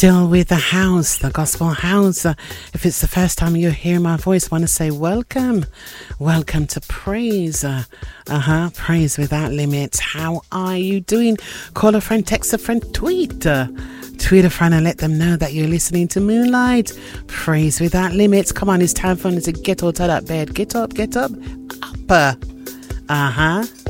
Still with the house, the gospel house. If it's the first time you're hearing my voice, I want to say welcome. Welcome to Praise. Praise Without Limits. How are you doing? Call a friend, text a friend, tweet. Tweet a friend and let them know that you're listening to Moonlight. Praise Without Limits. Come on, it's time for you to get out of that bed. Get up, up.